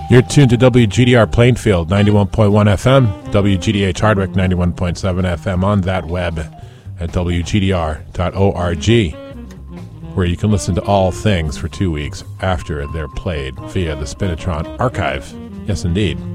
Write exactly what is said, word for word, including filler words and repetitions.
You're tuned to W G D R Plainfield, ninety-one point one F M, W G D H Hardwick, ninety-one point seven F M on that web at W G D R dot org, where you can listen to all things for two weeks after they're played via the Spinitron archive. Yes, indeed.